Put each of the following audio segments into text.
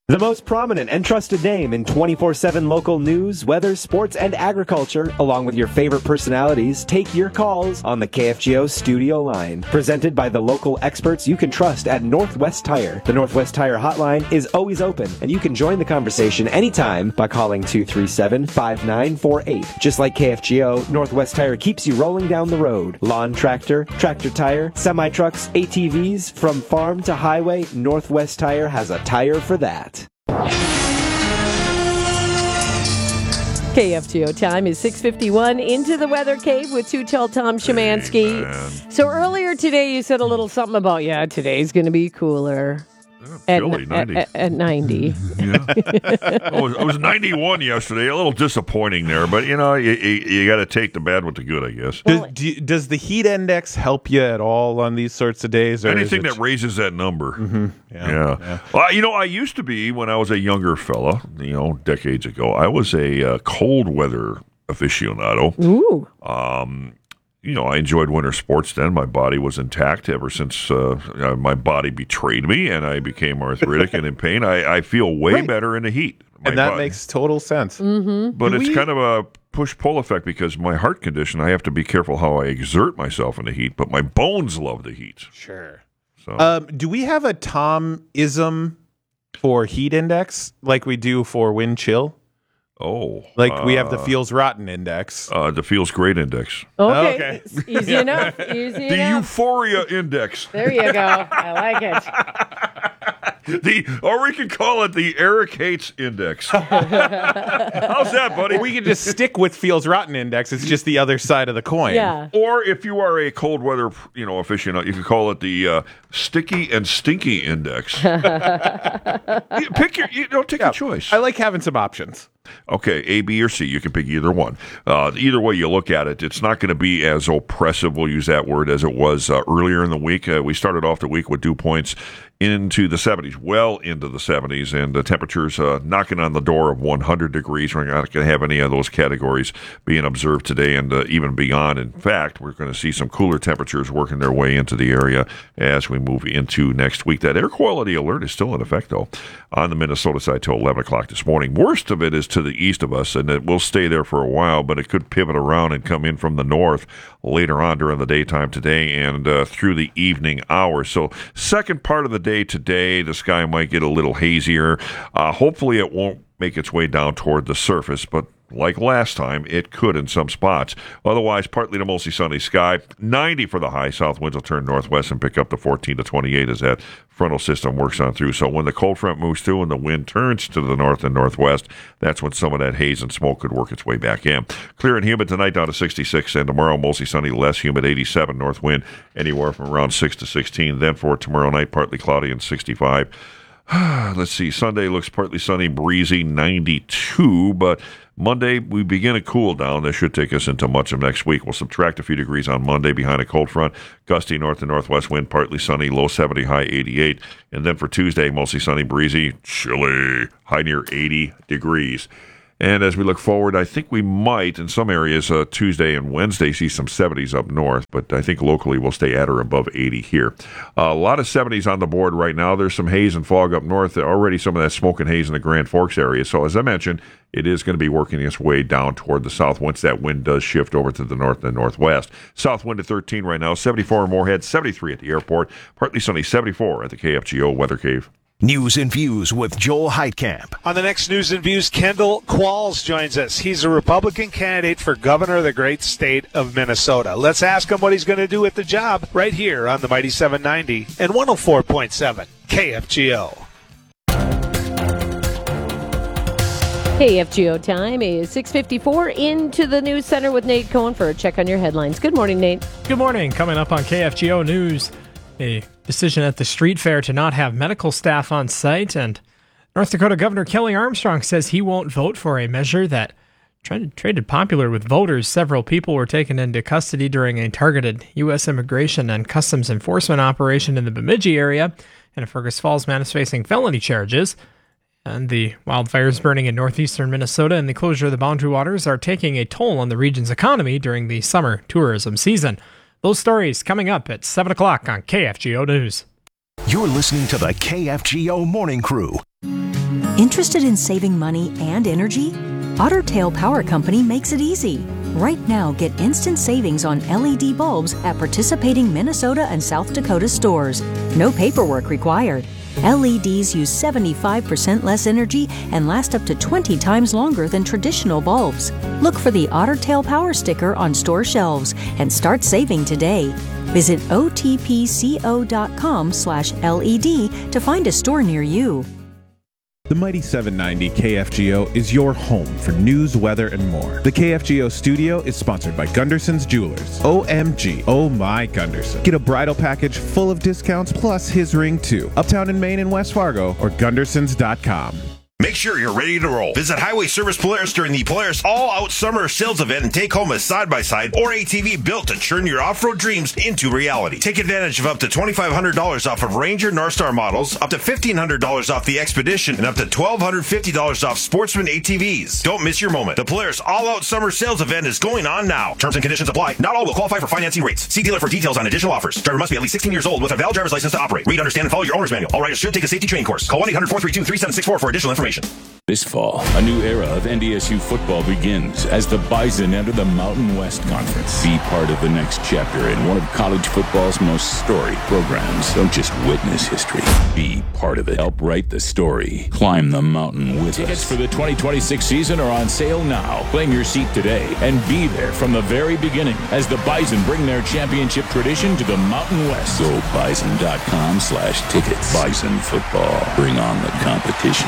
The most prominent and trusted name in 24/7 local news, weather, sports, and agriculture, along with your favorite personalities, take your calls on the KFGO studio line. Presented by the local experts you can trust at Northwest Tire. The Northwest Tire hotline is always open, and you can join the conversation anytime by calling 237-5948. Just like KFGO, Northwest Tire keeps you rolling down the road. Lawn tractor, tractor tire, semi-trucks, ATVs, from farm to highway, Northwest Tire has a tire for that. KFGO time is 6:51 into the Weather Cave with Two-Tell Tom Szymanski. So earlier today you said a little something about, today's going to be cooler. Chilly, 90. At 90. Yeah. It was 91 yesterday. A little disappointing there, but you got to take the bad with the good, I guess. Does the heat index help you at all on these sorts of days? Or anything that raises that number. Mm-hmm. Yeah. Well, I used to be, when I was a younger fella, decades ago, I was a cold weather aficionado. Ooh. I enjoyed winter sports then. My body was intact ever since my body betrayed me and I became arthritic and in pain. I feel way better in the heat. And that makes total sense. Mm-hmm. But it's kind of a push-pull effect because my heart condition, I have to be careful how I exert myself in the heat, but my bones love the heat. Sure. So. Do we have a Tom-ism for heat index like we do for wind chill? Oh. We have the feels rotten index. The feels great index. Okay. Easy enough. The euphoria index. There you go. I like it. Or we could call it the Eric Hates Index. How's that, buddy? We could just stick with feels rotten index. It's just the other side of the coin. Yeah. Or if you are a cold weather, aficionado, you could call it the Sticky and Stinky Index. Pick your choice. I like having some options. Okay, A, B, or C. You can pick either one. Either way you look at it, it's not going to be as oppressive, we'll use that word, as it was earlier in the week. We started off the week with dew points into the 70s, well into the 70s, and the temperatures knocking on the door of 100 degrees. We're not going to have any of those categories being observed today and even beyond. In fact, we're going to see some cooler temperatures working their way into the area as we move into next week. That air quality alert is still in effect, though, on the Minnesota side till 11 o'clock this morning. Worst of it is to the east of us, and it will stay there for a while, but it could pivot around and come in from the north later on during the daytime today and through the evening hours. So second part of the day today, the sky might get a little hazier. Hopefully it won't make its way down toward the surface, but like last time, it could in some spots. Otherwise, partly to mostly sunny sky. 90 for the high. South winds will turn northwest and pick up to 14 to 28 as that frontal system works on through. So when the cold front moves through and the wind turns to the north and northwest, that's when some of that haze and smoke could work its way back in. Clear and humid tonight down to 66, and tomorrow mostly sunny, less humid, 87. North wind anywhere from around 6 to 16. Then for tomorrow night, partly cloudy and 65. Let's see, Sunday looks partly sunny, breezy, 92, but Monday, we begin a cool down. That should take us into much of next week. We'll subtract a few degrees on Monday behind a cold front. Gusty north and northwest wind, partly sunny, low 70, high 88. And then for Tuesday, mostly sunny, breezy, chilly, high near 80 degrees. And as we look forward, I think we might, in some areas, Tuesday and Wednesday, see some 70s up north. But I think locally we'll stay at or above 80 here. A lot of 70s on the board right now. There's some haze and fog up north. Already some of that smoke and haze in the Grand Forks area. So as I mentioned, it is going to be working its way down toward the south once that wind does shift over to the north and northwest. South wind at 13 right now, 74 in Moorhead, 73 at the airport, partly sunny, 74 at the KFGO Weather Cave. News and Views with Joel Heitkamp. On the next News and Views, Kendall Qualls joins us. He's a Republican candidate for governor of the great state of Minnesota. Let's ask him what he's going to do with the job right here on the Mighty 790 and 104.7 KFGO. KFGO time is 6:54 into the news center with Nate Cohen for a check on your headlines. Good morning, Nate. Good morning. Coming up on KFGO News, a decision at the street fair to not have medical staff on site, and North Dakota Governor Kelly Armstrong says he won't vote for a measure that traded popular with voters. Several people were taken into custody during a targeted U.S. Immigration and Customs Enforcement operation in the Bemidji area, and a Fergus Falls man is facing felony charges. And the wildfires burning in northeastern Minnesota and the closure of the Boundary Waters are taking a toll on the region's economy during the summer tourism season. Those stories coming up at 7 o'clock on KFGO News. You're listening to the KFGO Morning Crew. Interested in saving money and energy? Otter Tail Power Company makes it easy. Right now, get instant savings on LED bulbs at participating Minnesota and South Dakota stores. No paperwork required. LEDs use 75% less energy and last up to 20 times longer than traditional bulbs. Look for the Otter Tail Power sticker on store shelves and start saving today. Visit otpco.com/LED to find a store near you. The Mighty 790 KFGO is your home for news, weather, and more. The KFGO studio is sponsored by Gunderson's Jewelers. OMG, oh my Gunderson. Get a bridal package full of discounts plus his ring too. Uptown in Maine and West Fargo or Gundersons.com. Make sure you're ready to roll. Visit Highway Service Polaris during the Polaris All-Out Summer Sales Event and take home a side-by-side or ATV built to turn your off-road dreams into reality. Take advantage of up to $2,500 off of Ranger Northstar models, up to $1,500 off the Expedition, and up to $1,250 off Sportsman ATVs. Don't miss your moment. The Polaris All-Out Summer Sales Event is going on now. Terms and conditions apply. Not all will qualify for financing rates. See dealer for details on additional offers. Driver must be at least 16 years old with a valid driver's license to operate. Read, understand, and follow your owner's manual. All riders should take a safety training course. Call 1-800-432-3764 for additional information. This fall, a new era of NDSU football begins as the Bison enter the Mountain West Conference. Be part of the next chapter in one of college football's most storied programs. Don't just witness history. Be part of it. Help write the story. Climb the mountain with us. Tickets for the 2026 season are on sale now. Claim your seat today and be there from the very beginning as the Bison bring their championship tradition to the Mountain West. Go bison.com/tickets. Bison football. Bring on the competition.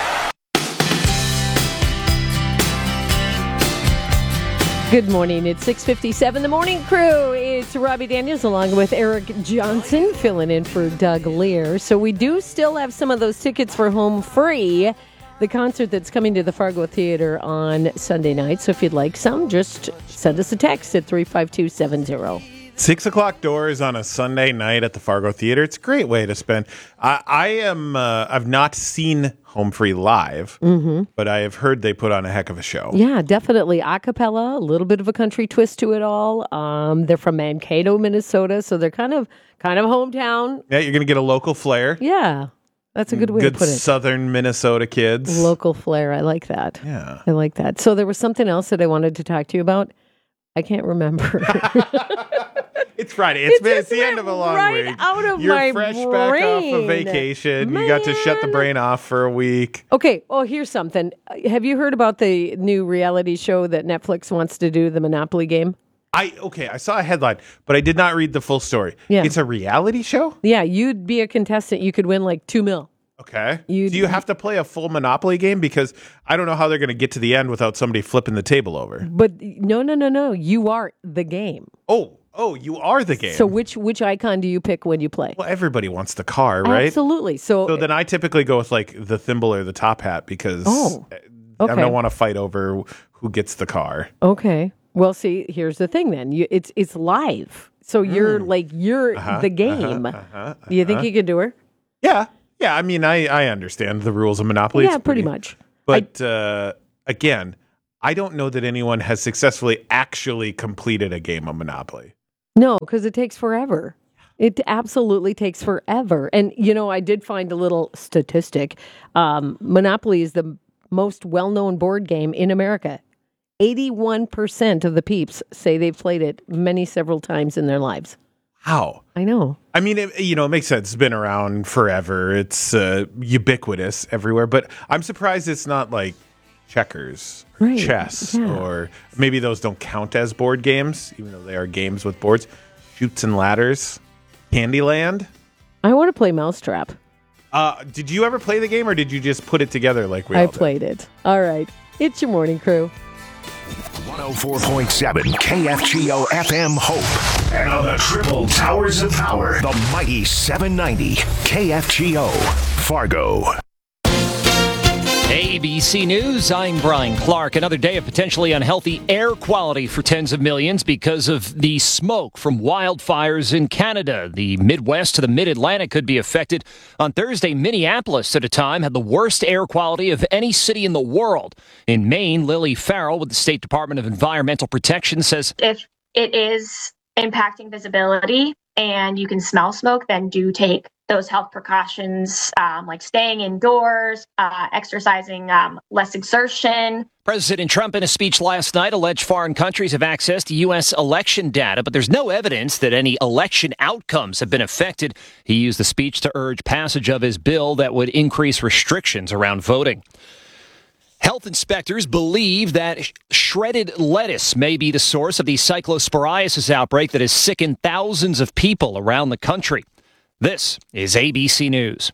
Good morning. It's 6:57. The morning crew. It's Robbie Daniels along with Eric Johnson filling in for Doug Lear. So we do still have some of those tickets for Home Free, the concert that's coming to the Fargo Theater on Sunday night. So if you'd like some, just send us a text at 35270. 6 o'clock doors on a Sunday night at the Fargo Theater. It's a great way to spend. I've not seen Home Free live, but I have heard they put on a heck of a show. Yeah, definitely. A cappella, a little bit of a country twist to it all. They're from Mankato, Minnesota, so they're kind of hometown. Yeah, you're going to get a local flair. Yeah, that's a good way to put it. Good southern Minnesota kids. Local flair. I like that. Yeah. I like that. So there was something else that I wanted to talk to you about. I can't remember. It's Friday. It's the end of a long week. Out of You're my fresh brain. back off of vacation. You got to shut the brain off for a week. Okay. Oh, here's something. Have you heard about the new reality show that Netflix wants to do, the Monopoly game? I saw a headline, but I did not read the full story. Yeah. It's a reality show? Yeah, you'd be a contestant. You could win like $2 million. Okay. Do you have to play a full Monopoly game? Because I don't know how they're going to get to the end without somebody flipping the table over. But no. You are the game. Oh, you are the game. So which icon do you pick when you play? Well, everybody wants the car, right? Absolutely. So then I typically go with like the thimble or the top hat because I don't want to fight over who gets the car. Okay. Well, see, here's the thing then. It's live. So you're the game. Do you think you could do her? Yeah. Yeah, I mean, I understand the rules of Monopoly. Yeah, pretty much. But again, I don't know that anyone has successfully actually completed a game of Monopoly. No, because it takes forever. It absolutely takes forever. And, I did find a little statistic. Monopoly is the most well-known board game in America. 81% of the peeps say they've played it several times in their lives. How? I know. I mean, it makes sense. It's been around forever. It's ubiquitous everywhere. But I'm surprised it's not like checkers, or chess, or maybe those don't count as board games, even though they are games with boards. Chutes and Ladders, Candyland. I want to play Mousetrap. Did you ever play the game, or did you just put it together like we all did? I played it. All right. It's your morning crew. 104.7 KFGO FM Hope. And on the triple towers of power, the mighty 790 KFGO Fargo. ABC News, I'm Brian Clark. Another day of potentially unhealthy air quality for tens of millions because of the smoke from wildfires in Canada. The Midwest to the Mid-Atlantic could be affected. On Thursday, Minneapolis at a time had the worst air quality of any city in the world. In Maine, Lily Farrell with the State Department of Environmental Protection says, if it is impacting visibility and you can smell smoke, then do take those health precautions, like staying indoors, exercising, less exertion. President Trump, in a speech last night, alleged foreign countries have access to U.S. election data, but there's no evidence that any election outcomes have been affected. He used the speech to urge passage of his bill that would increase restrictions around voting. Health inspectors believe that shredded lettuce may be the source of the cyclosporiasis outbreak that has sickened thousands of people around the country. This is ABC News.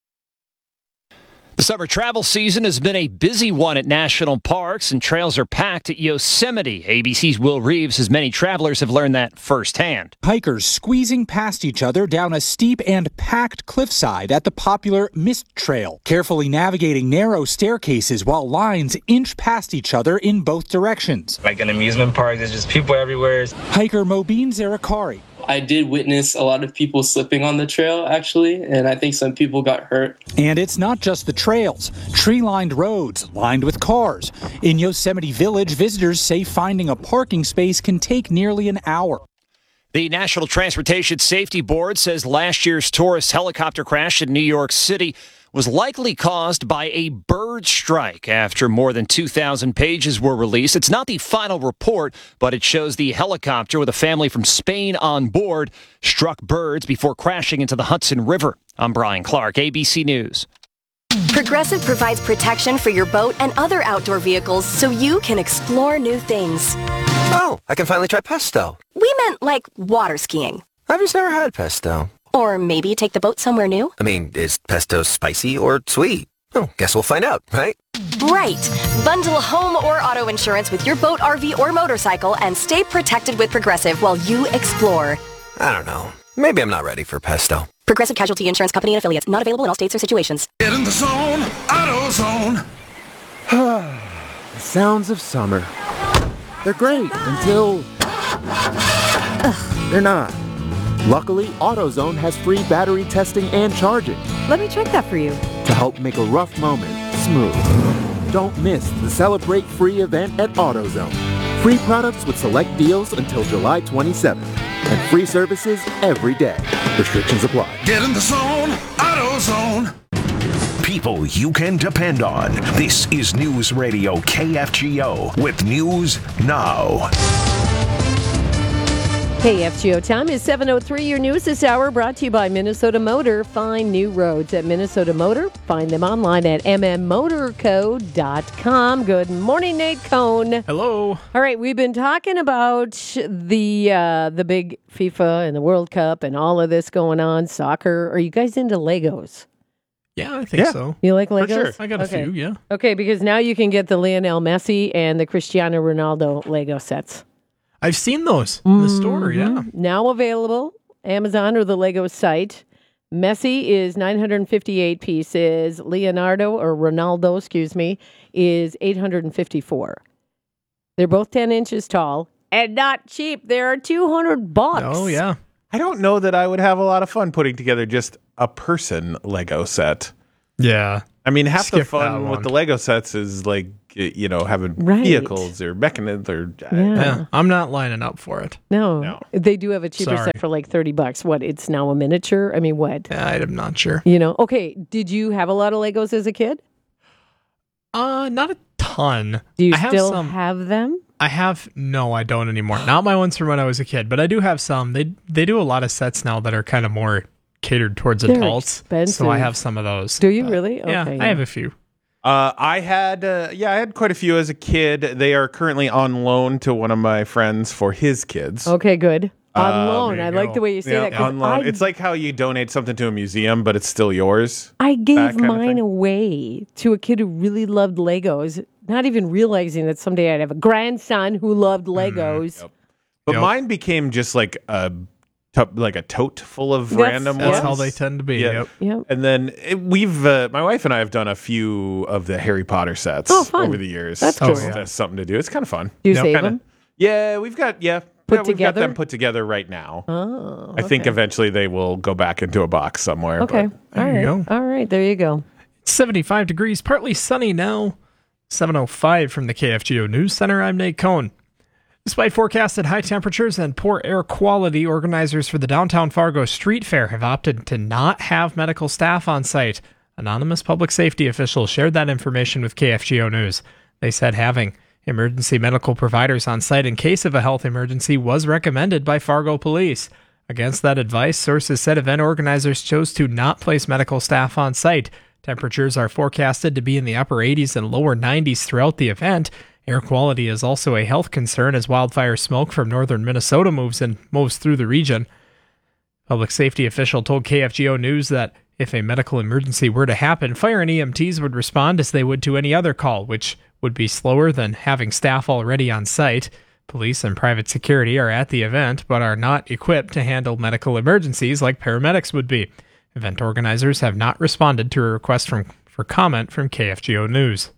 The summer travel season has been a busy one at national parks, and trails are packed at Yosemite. ABC's Will Reeves says many travelers have learned that firsthand. Hikers squeezing past each other down a steep and packed cliffside at the popular Mist Trail, carefully navigating narrow staircases while lines inch past each other in both directions. Like an amusement park, there's just people everywhere. Hiker Mobeen Zarakari. I did witness a lot of people slipping on the trail, actually, and I think some people got hurt. And it's not just the trails. Tree-lined roads lined with cars. In Yosemite Village, visitors say finding a parking space can take nearly an hour. The National Transportation Safety Board says last year's tourist helicopter crash in New York City was likely caused by a bird strike after more than 2,000 pages were released. It's not the final report, but it shows the helicopter with a family from Spain on board struck birds before crashing into the Hudson River. I'm Brian Clark, ABC News. Progressive provides protection for your boat and other outdoor vehicles so you can explore new things. Oh, I can finally try pesto. We meant like water skiing. I've just never had pesto. Or maybe take the boat somewhere new. I mean, is pesto spicy or sweet? Oh, guess we'll find out, right? Right. Bundle home or auto insurance with your boat, RV, or motorcycle and stay protected with Progressive while you explore. I don't know. Maybe I'm not ready for pesto. Progressive Casualty Insurance Company and Affiliates. Not available in all states or situations. Get in the zone, AutoZone. The sounds of summer. They're great until they're not. Luckily, AutoZone has free battery testing and charging. Let me check that for you. To help make a rough moment smooth. Don't miss the Celebrate Free event at AutoZone. Free products with select deals until July 27th. And free services every day. Restrictions apply. Get in the zone, AutoZone. People you can depend on. This is News Radio KFGO with News Now. KFGO time is 7:03. Your news this hour brought to you by Minnesota Motor. Find new roads at Minnesota Motor. Find them online at mmmotorco.com. Good morning, Nate Cohn. Hello. All right, we've been talking about the big FIFA and the World Cup and all of this going on. Soccer. Are you guys into Legos? Yeah, I think so. You like Legos? For sure. I got a few, yeah. Okay, because now you can get the Lionel Messi and the Cristiano Ronaldo Lego sets. I've seen those in the store, yeah. Now available, Amazon or the Lego site. Messi is 958 pieces. Ronaldo, is 854. They're both 10 inches tall and not cheap. They're $200. Oh, yeah. I don't know that I would have a lot of fun putting together just a person Lego set. Yeah. I mean, half the Skip fun with the Lego sets is like, having vehicles or mechanisms or I'm not lining up for it. No. They do have a cheaper set for like $30. What? It's now a miniature? I mean, what? I'm not sure. Okay. Did you have a lot of Legos as a kid? Not a ton. Do you still have them? No, I don't anymore. Not my ones from when I was a kid, but I do have some. They do a lot of sets now that are kind of more catered towards adults. Expensive. So I have some of those. Do you really? Okay, yeah, I have a few. I had quite a few as a kid. They are currently on loan to one of my friends for his kids. Okay, good. On loan. I like the way you say that. On loan. It's like how you donate something to a museum, but it's still yours. I gave mine away to a kid who really loved Legos, not even realizing that someday I'd have a grandson who loved Legos. But mine became just like a tote full of random ones. That's how they tend to be. Yeah. Yep. And then my wife and I have done a few of the Harry Potter sets over the years. That's cool. That's something to do. It's kind of fun. Do you save them? Yeah, we've got together? We've got them put together right now. Oh, I think eventually they will go back into a box somewhere. Okay. There you go. All right. There you go. 75 degrees, partly sunny now. 7:05 from the KFGO News Center. I'm Nate Cohn. Despite forecasted high temperatures and poor air quality, organizers for the downtown Fargo Street Fair have opted to not have medical staff on site. Anonymous public safety officials shared that information with KFGO News. They said having emergency medical providers on site in case of a health emergency was recommended by Fargo Police. Against that advice, sources said event organizers chose to not place medical staff on site. Temperatures are forecasted to be in the upper 80s and lower 90s throughout the event. Air quality is also a health concern as wildfire smoke from northern Minnesota moves through the region. Public safety official told KFGO News that if a medical emergency were to happen, fire and EMTs would respond as they would to any other call, which would be slower than having staff already on site. Police and private security are at the event, but are not equipped to handle medical emergencies like paramedics would be. Event organizers have not responded to a request for comment from KFGO News.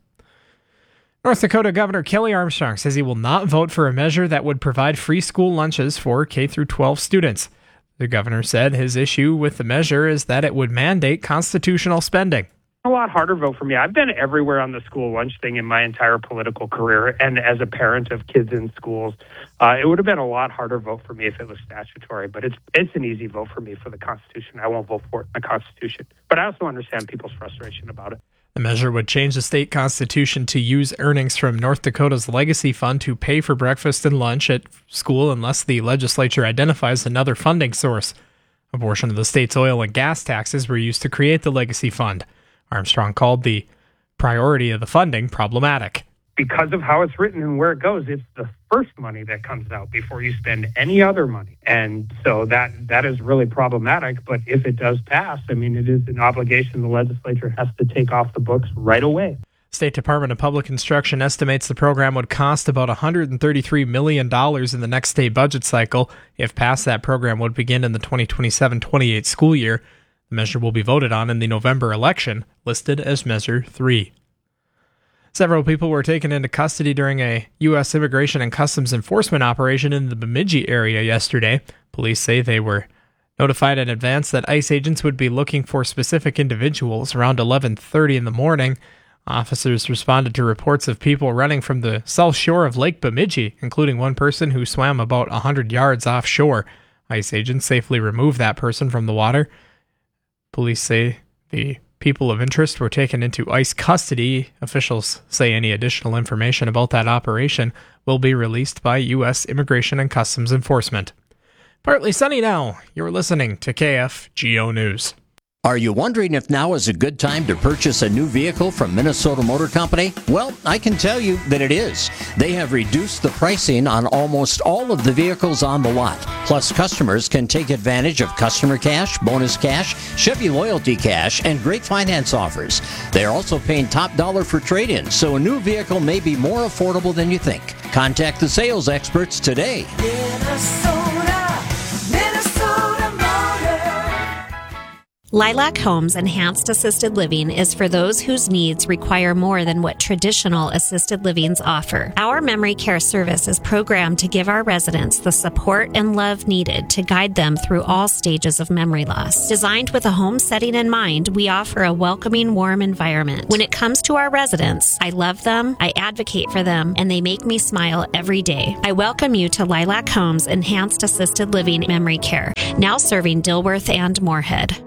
North Dakota Governor Kelly Armstrong says he will not vote for a measure that would provide free school lunches for K-12 students. The governor said his issue with the measure is that it would mandate constitutional spending. A lot harder vote for me. I've been everywhere on the school lunch thing in my entire political career, and as a parent of kids in schools, it would have been a lot harder vote for me if it was statutory, but it's an easy vote for me for the Constitution. I won't vote for it in the Constitution, but I also understand people's frustration about it. The measure would change the state constitution to use earnings from North Dakota's Legacy Fund to pay for breakfast and lunch at school unless the legislature identifies another funding source. A portion of the state's oil and gas taxes were used to create the Legacy Fund. Armstrong called the priority of the funding problematic. Because of how it's written and where it goes, it's the first money that comes out before you spend any other money. And so that is really problematic. But if it does pass, I mean, it is an obligation the legislature has to take off the books right away. State Department of Public Instruction estimates the program would cost about $133 million in the next state budget cycle. If passed, that program would begin in the 2027-28 school year. The measure will be voted on in the November election, listed as Measure 3. Several people were taken into custody during a U.S. Immigration and Customs Enforcement operation in the Bemidji area yesterday. Police say they were notified in advance that ICE agents would be looking for specific individuals around 11:30 in the morning. Officers responded to reports of people running from the south shore of Lake Bemidji, including one person who swam about 100 yards offshore. ICE agents safely removed that person from the water. Police say the people of interest were taken into ICE custody. Officials say any additional information about that operation will be released by U.S. Immigration and Customs Enforcement. Partly sunny now. You're listening to KFGO News. Are you wondering if now is a good time to purchase a new vehicle from Minnesota Motor Company? Well, I can tell you that it is. They have reduced the pricing on almost all of the vehicles on the lot. Plus, customers can take advantage of customer cash, bonus cash, Chevy Loyalty Cash, and great finance offers. They are also paying top dollar for trade-ins, so a new vehicle may be more affordable than you think. Contact the sales experts today. Lilac Homes Enhanced Assisted Living is for those whose needs require more than what traditional assisted livings offer. Our memory care service is programmed to give our residents the support and love needed to guide them through all stages of memory loss. Designed with a home setting in mind, we offer a welcoming, warm environment. When it comes to our residents, I love them, I advocate for them, and they make me smile every day. I welcome you to Lilac Homes Enhanced Assisted Living Memory Care, now serving Dilworth and Moorhead.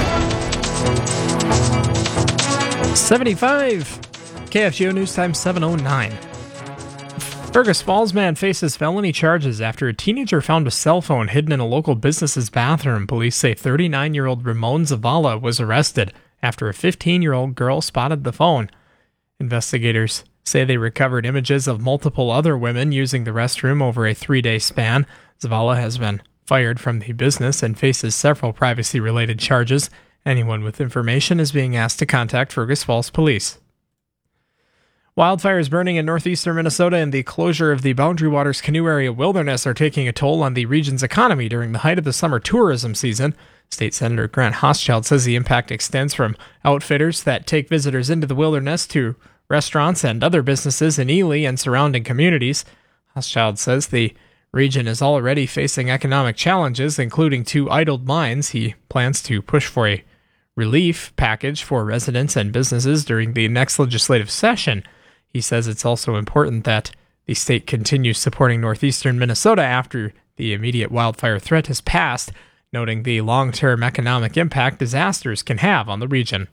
75. KFGO News Time 7:09. Fergus Falls man faces felony charges after a teenager found a cell phone hidden in a local business's bathroom. Police say 39-year-old Ramon Zavala was arrested after a 15-year-old girl spotted the phone. Investigators say they recovered images of multiple other women using the restroom over a 3-day span. Zavala has been fired from the business and faces several privacy-related charges. Anyone with information is being asked to contact Fergus Falls Police. Wildfires burning in northeastern Minnesota and the closure of the Boundary Waters Canoe Area Wilderness are taking a toll on the region's economy during the height of the summer tourism season. State Senator Grant Hochschild says the impact extends from outfitters that take visitors into the wilderness to restaurants and other businesses in Ely and surrounding communities. Hochschild says the region is already facing economic challenges, including 2 idled mines. He plans to push for a relief package for residents and businesses during the next legislative session. He says it's also important that The state continues supporting northeastern Minnesota after the immediate wildfire threat has passed, noting the long-term economic impact disasters can have on the region.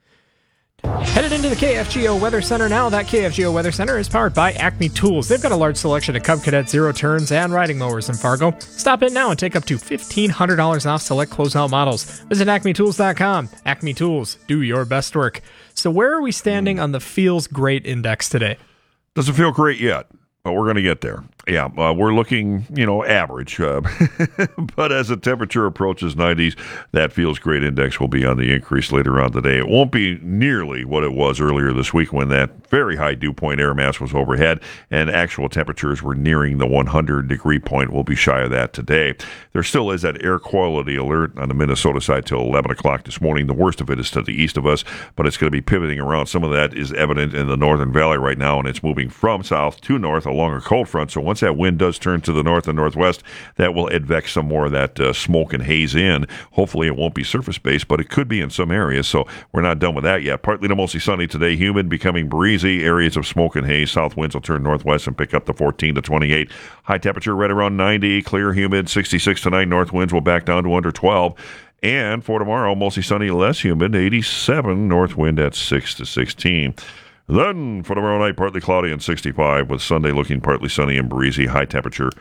Headed into the KFGO Weather Center now. That KFGO Weather Center is powered by Acme Tools. They've got a large selection of Cub Cadet zero turns and riding mowers in Fargo. Stop in now and take up to $1,500 off select closeout models. Visit acmetools.com. Acme Tools, do your best work. So where are we standing on the Feels Great Index today? Doesn't feel great yet, but we're going to get there. Yeah, we're looking, average. But as the temperature approaches 90s, that Feels Great Index will be on the increase later on today. It won't be nearly what it was earlier this week when that very high dew point air mass was overhead and actual temperatures were nearing the 100-degree point. We'll be shy of that today. There still is that air quality alert on the Minnesota side till 11 o'clock this morning. The worst of it is to the east of us, but it's going to be pivoting around. Some of that is evident in the Northern Valley right now, and it's moving from south to north along a cold front. So once that wind does turn to the north and northwest, that will advect some more of that smoke and haze in. Hopefully it won't be surface-based, but it could be in some areas, so we're not done with that yet. Partly to mostly sunny today, humid, becoming breezy. Areas of smoke and haze. South winds will turn northwest and pick up to 14 to 28. High temperature right around 90, clear, humid, 66 tonight. North winds will back down to under 12. And for tomorrow, mostly sunny, less humid, 87, north wind at 6 to 16. Then for tomorrow night, partly cloudy and 65, with Sunday looking partly sunny and breezy, high temperature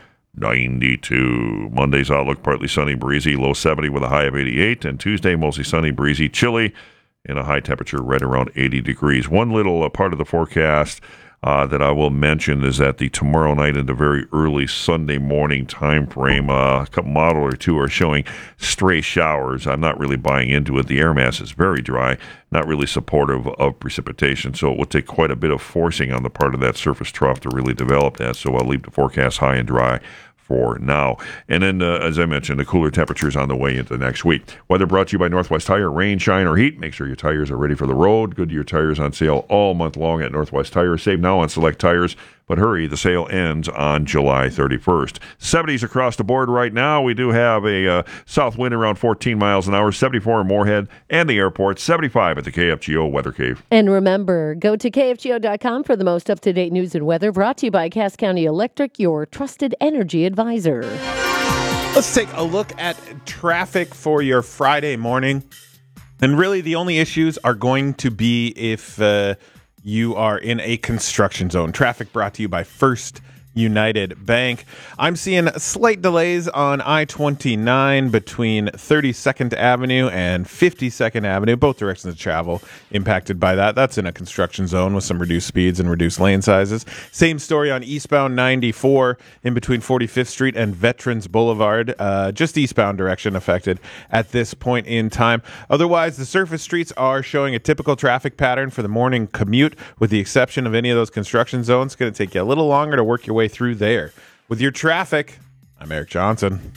92. Monday's outlook, partly sunny, breezy, low 70 with a high of 88. And Tuesday, mostly sunny, breezy, chilly, and a high temperature right around 80 degrees. One little part of the forecast that I will mention is that the tomorrow night into very early Sunday morning time frame, a couple model or two are showing stray showers. I'm not really buying into it. The air mass is very dry, not really supportive of precipitation, so it would take quite a bit of forcing on the part of that surface trough to really develop that. So I'll leave the forecast high and dry for now. And then, as I mentioned, the cooler temperatures on the way into next week. Weather brought to you by Northwest Tire. Rain, shine, or heat, make sure your tires are ready for the road. Goodyear tires on sale all month long at Northwest Tire. Save now on select tires, but hurry, the sale ends on July 31st. 70s across the board right now. We do have a south wind around 14 miles an hour, 74 in Moorhead and the airport, 75 at the KFGO Weather Cave. And remember, go to KFGO.com for the most up-to-date news and weather, brought to you by Cass County Electric, your trusted energy advisor. Let's take a look at traffic for your Friday morning. And really, the only issues are going to be if you are in a construction zone. Traffic brought to you by First United Bank. I'm seeing slight delays on I-29 between 32nd Avenue and 52nd Avenue, both directions of travel impacted by that. That's in a construction zone with some reduced speeds and reduced lane sizes. Same story on eastbound 94 in between 45th Street and Veterans Boulevard, just eastbound direction affected at this point in time. Otherwise, the surface streets are showing a typical traffic pattern for the morning commute, with the exception of any of those construction zones. It's going to take you a little longer to work your way through there. With your traffic, I'm Eric Johnson.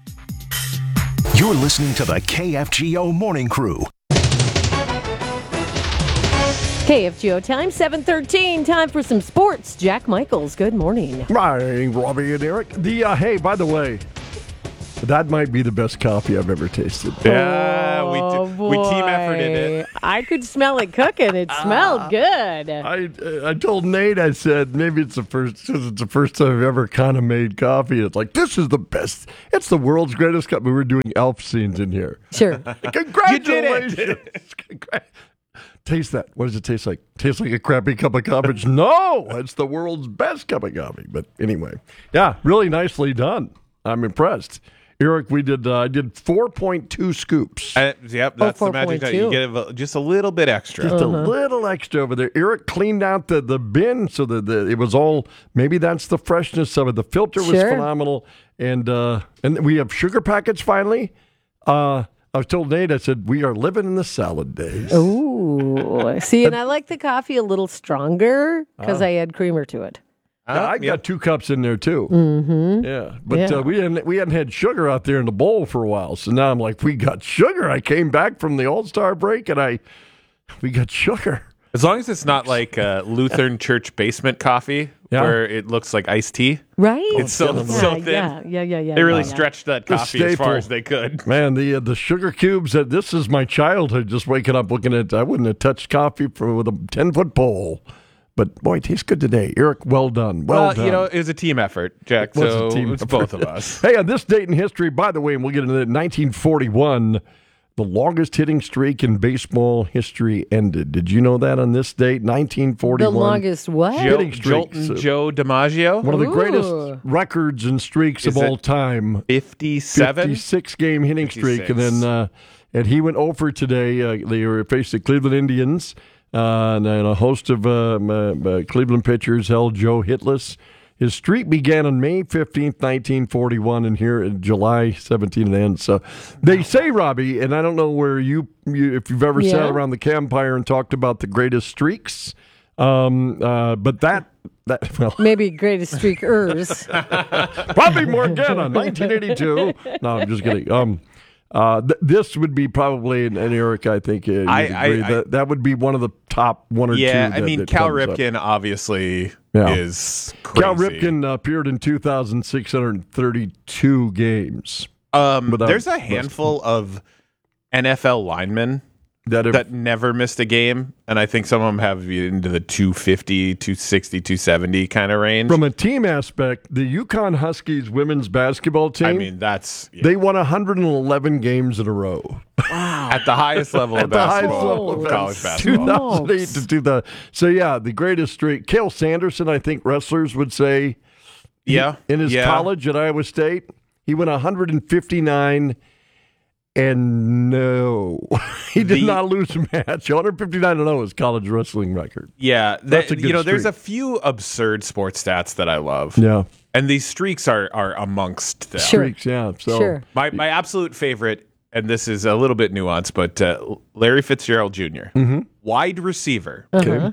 You're listening to the KFGO Morning Crew. KFGO time, 7:13. Time for some sports. Jack Michaels, good morning. Morning, Robbie and Eric. Hey, by the way, that might be the best coffee I've ever tasted. Yeah, we team efforted it. I could smell it cooking. It smelled good. I told Nate, I said, maybe it's the first time I've ever kind of made coffee. It's like, this is the best. It's the world's greatest cup. We were doing elf scenes in here. Sure. Congratulations. You did it. Taste that. What does it taste like? Tastes like a crappy cup of coffee. No, it's the world's best cup of coffee. But anyway, yeah, really nicely done. I'm impressed. Eric, I did 4.2 scoops. Yep, that's the magic. You get just a little bit extra. Just a little extra over there. Eric cleaned out the bin so that it was all, maybe that's the freshness of it. The filter was phenomenal. And we have sugar packets finally. I was told Nate, I said, we are living in the salad days. Ooh. See, and I like the coffee a little stronger because I add creamer to it. I got 2 cups in there, too. Mm-hmm. Yeah, but we hadn't had sugar out there in the bowl for a while. So now I'm like, we got sugar. I came back from the All-Star break, and we got sugar. As long as it's not like Lutheran church basement coffee, where it looks like iced tea. Right? It's so thin. Yeah. They really stretched that coffee as far as they could. Man, the sugar cubes, this is my childhood, just waking up looking at, I wouldn't have touched coffee with a 10-foot pole. But boy, it tastes good today. Eric, well done. Well done. It was a team effort, Jack. It was So a team it's effort. both of us. Hey, on this date in history, by the way, and we'll get into that, 1941, the longest hitting streak in baseball history ended. Did you know that on this date, 1941? The longest what? Hitting streak. Jolton Joe DiMaggio. One of the Ooh. greatest records and streaks Is of all it time. 57? 56-game hitting streak. And 56. then and he went over today. They were faced the Cleveland Indians, and a host of Cleveland pitchers held Joe hitless. His streak began on May 15th, 1941, and here in July 17th it ends. So they say, Robbie, and I don't know where you if you've ever sat around the campfire and talked about the greatest streaks, but that well, Maybe greatest streakers. Bobby Morgana, 1982. No, I'm just kidding. This would be probably an Eric. I think you'd agree that would be one of the top one or two. Yeah, that, I mean, that Cal comes up. Ripken obviously Yeah. is crazy. Cal Ripken appeared in 2,632 games. There's a handful of NFL linemen that never missed a game, and I think some of them have into the 250, 260, 270 kind of range. From a team aspect, the Yukon Huskies women's basketball team, I mean, that's they won 111 games in a row. at the highest level of basketball, of college basketball. 2008 to 2000. So, yeah, the greatest streak. Cale Sanderson, I think wrestlers would say, in his college at Iowa State, he went 159 and no, he did not lose a match. 159-0 is college wrestling record. Yeah, That's a good there's streak. a few absurd sports stats that I love. Yeah. And these streaks are amongst them. Streaks, yeah. So My absolute favorite, and this is a little bit nuanced, but Larry Fitzgerald Jr., wide receiver,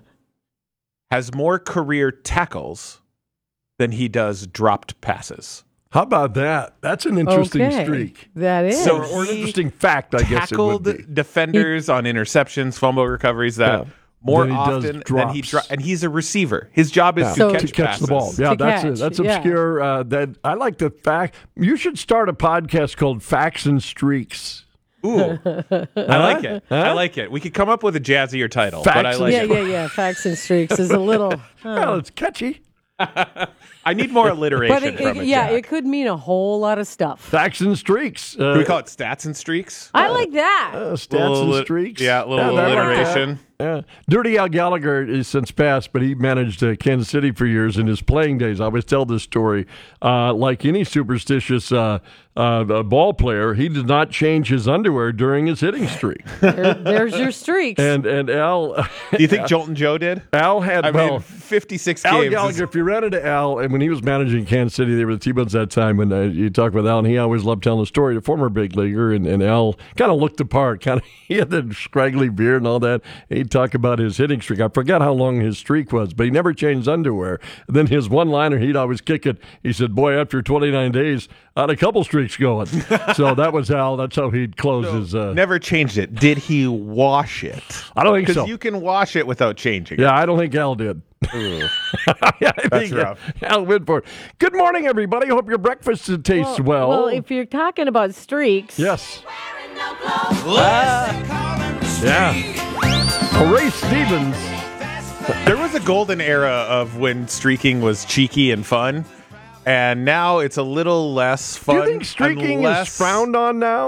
has more career tackles than he does dropped passes. How about that? That's an interesting streak. That is. Or an interesting fact, I guess it would Tackled be. defenders on interceptions, fumble recoveries, that more Than he does often than he drops. and he's a receiver. His job is to catch catch the ball. passes. Yeah, To that's catch, it. That's yeah. obscure. That I like the fact. You should start a podcast called Facts and Streaks. Ooh, I like it. I like it. We could come up with a jazzier title, but I Facts like yeah, it. yeah. Facts and streaks is a little. Well, it's catchy. I need more alliteration But from it. Jack. it could mean a whole lot of stuff. Facts and Streaks. Do we call it stats and streaks? I like that. Stats and Streaks. Yeah, a little I like that. alliteration. Yeah. Dirty Al Gallagher is since passed, but he managed Kansas City for years in his playing days. I always tell this story. Like any superstitious ball player, he did not change his underwear during his hitting streak. There's your streaks. And Al, Do you think Jolton Joe did? Al had I mean, 56 Al games. Gallagher, if you ran into Al, and when he was managing Kansas City, they were the T-Bones that time, when you talk with Al, and he always loved telling the story, the former big leaguer, and Al kind of looked the part, he had the scraggly beard and all that, and he'd talk about his hitting streak. I forgot how long his streak was, but he never changed underwear. And then his one-liner, he'd always kick it. He said, boy, after 29 days, I had a couple streaks going. So that was Al. That's how he'd close his... Never changed it. Did he wash it? I don't think so. Because you can wash it without changing it. Yeah, I don't think Al did. Ooh. Yeah, I That's think rough. Al went for it. Good morning, everybody. Hope your breakfast tastes well. Well, if you're talking about streaks. Yes. Yeah. Well, Ray Stevens. There was a golden era of when streaking was cheeky and fun, and now it's a little less fun. Do you think streaking is frowned on now?